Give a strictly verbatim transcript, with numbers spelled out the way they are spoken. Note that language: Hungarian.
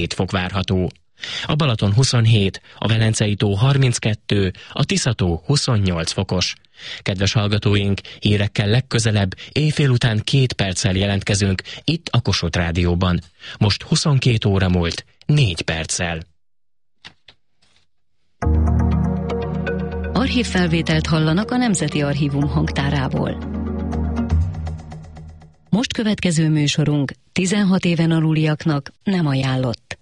fok várható. A Balaton huszonhét, a Velencei tó harminckettő, a Tisza-tó huszonnyolc fokos. Kedves hallgatóink, hírekkel legközelebb éjfél után két perccel jelentkezünk itt a Kossuth Rádióban. Most huszonkét óra múlt négy perccel. Archívfelvételt hallanak a Nemzeti Archívum hangtárából. Most következő műsorunk tizenhat éven aluliaknak nem ajánlott.